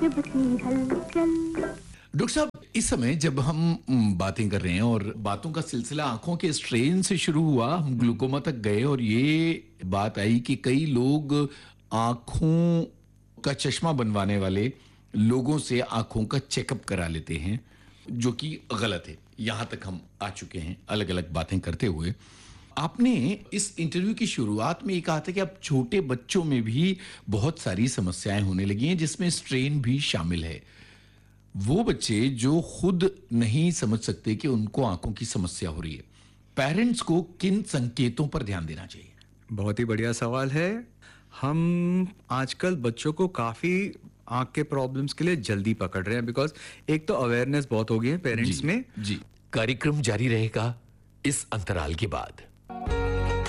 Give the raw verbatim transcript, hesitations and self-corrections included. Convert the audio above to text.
जब की हलचल। डॉक्टर साहब, इस समय जब हम म, बातें कर रहे हैं और बातों का सिलसिला आंखों के स्ट्रेन से शुरू हुआ, हम ग्लूकोमा तक गए और ये बात आई कि कई लोग आंखों का चश्मा बनवाने वाले लोगों से आंखों का चेकअप करा लेते हैं, जो कि गलत है। यहां तक हम आ चुके हैं अलग अलग बातें करते हुए। आपने इस इंटरव्यू की शुरुआत में ये कहा था कि अब छोटे बच्चों में भी बहुत सारी समस्याएं होने लगी हैं, जिसमें स्ट्रेन भी शामिल है। वो बच्चे जो खुद नहीं समझ सकते कि उनको आंखों की समस्या हो रही है, पेरेंट्स को किन संकेतों पर ध्यान देना चाहिए? बहुत ही बढ़िया सवाल है। हम आजकल बच्चों को काफ़ी आँख के प्रॉब्लम्स के लिए जल्दी पकड़ रहे हैं, बिकॉज़ एक तो अवेयरनेस बहुत हो गई है पेरेंट्स जी, में। जी। कार्यक्रम जारी रहेगा इस अंतराल के बाद।